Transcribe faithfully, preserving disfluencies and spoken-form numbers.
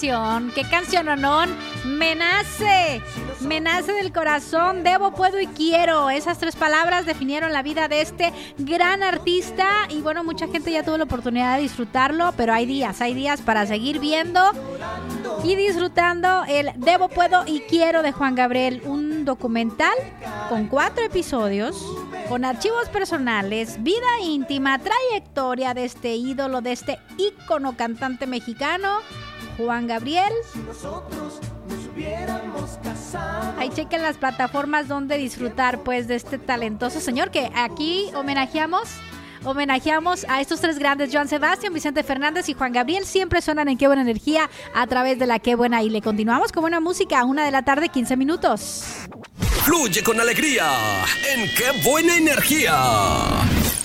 canción, qué canciononón. Me nace, me nace del corazón. Debo, puedo y quiero. Esas tres palabras definieron la vida de este gran artista. Y bueno, mucha gente ya tuvo la oportunidad de disfrutarlo, pero hay días, hay días para seguir viendo y disfrutando el Debo, puedo y quiero de Juan Gabriel. Un documental con cuatro episodios, con archivos personales, vida íntima, trayectoria de este ídolo, de este ícono cantante mexicano, Juan Gabriel. Ahí chequen las plataformas donde disfrutar pues de este talentoso señor que aquí homenajeamos. Homenajeamos a estos tres grandes, Joan Sebastián, Vicente Fernández y Juan Gabriel. Siempre suenan en Qué Buena Energía a través de la Qué Buena. Y le continuamos con buena música a una de la tarde, quince minutos. Fluye con alegría en Qué Buena Energía.